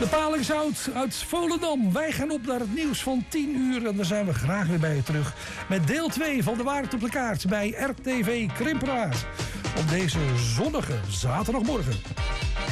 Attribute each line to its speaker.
Speaker 1: De Palingzout uit Volendam. Wij gaan op naar het nieuws van 10 uur. En dan zijn we graag weer bij je terug. Met deel 2 van De Waarheid op de Kaart bij RTV Krimperaar. Op deze zonnige zaterdagmorgen.